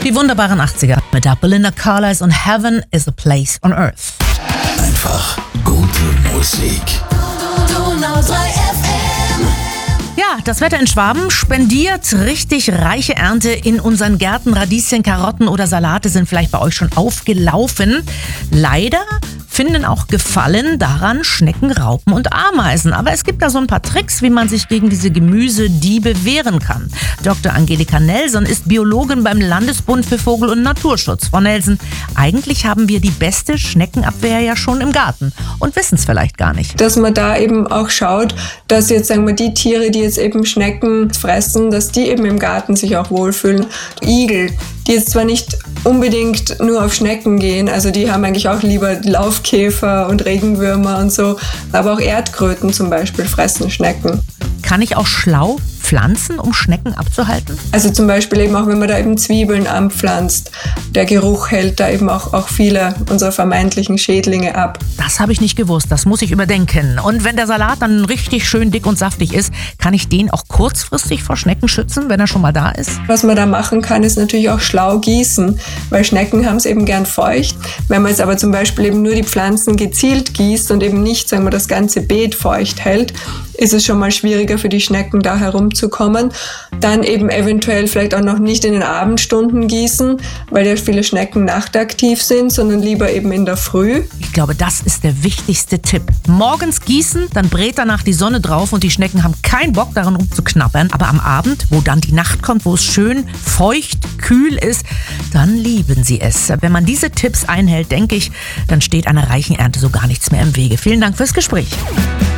Die wunderbaren 80er mit der Belinda Carlisle und Heaven is a Place on Earth. Einfach gute Musik. Ja, das Wetter in Schwaben spendiert richtig reiche Ernte in unseren Gärten. Radieschen, Karotten oder Salate sind vielleicht bei euch schon aufgelaufen. Leider finden auch Gefallen daran Schnecken, Raupen und Ameisen. Aber es gibt da so ein paar Tricks, wie man sich gegen diese Gemüsediebe wehren kann. Dr. Angelika Nelson ist Biologin beim Landesbund für Vogel- und Naturschutz. Frau Nelson, eigentlich haben wir die beste Schneckenabwehr ja schon im Garten und wissen es vielleicht gar nicht. Dass man da eben auch schaut, dass jetzt, sagen wir, die Tiere, die jetzt eben Schnecken fressen, dass die eben im Garten sich auch wohlfühlen. Igel, die jetzt zwar nicht unbedingt nur auf Schnecken gehen, also die haben eigentlich auch lieber Laufkäfer und Regenwürmer und so, aber auch Erdkröten zum Beispiel fressen Schnecken. Kann ich auch schlau pflanzen, um Schnecken abzuhalten? Also zum Beispiel eben auch, wenn man da eben Zwiebeln anpflanzt, der Geruch hält da eben auch viele unserer vermeintlichen Schädlinge ab. Das habe ich nicht gewusst, das muss ich überdenken. Und wenn der Salat dann richtig schön dick und saftig ist, kann ich den auch kurzfristig vor Schnecken schützen, wenn er schon mal da ist? Was man da machen kann, ist natürlich auch schlau gießen, weil Schnecken haben es eben gern feucht. Wenn man jetzt aber zum Beispiel eben nur die Pflanzen gezielt gießt und eben nicht, sagen wir, das ganze Beet feucht hält, ist es schon mal schwieriger für die Schnecken da herumzukommen. Dann eben eventuell vielleicht auch noch nicht in den Abendstunden gießen, weil ja viele Schnecken nachtaktiv sind, sondern lieber eben in der Früh. Ich glaube, das ist der wichtigste Tipp. Morgens gießen, dann brät danach die Sonne drauf und die Schnecken haben keinen Bock daran rumzuknabbern. Aber am Abend, wo dann die Nacht kommt, wo es schön feucht, kühl ist, dann lieben sie es. Wenn man diese Tipps einhält, denke ich, dann steht einer reichen Ernte so gar nichts mehr im Wege. Vielen Dank fürs Gespräch.